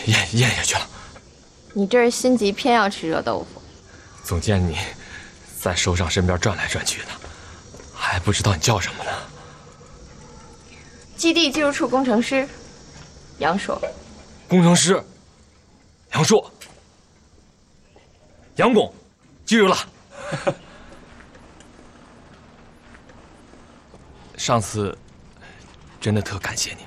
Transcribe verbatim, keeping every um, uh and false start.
咽咽下去了。 你这是心急，偏要吃热豆腐。 总见你在首长身边转来转去的，还不知道你叫什么呢。 基地技术处工程师杨硕。 工程师杨硕，杨工，记住了。上次真的特感谢你。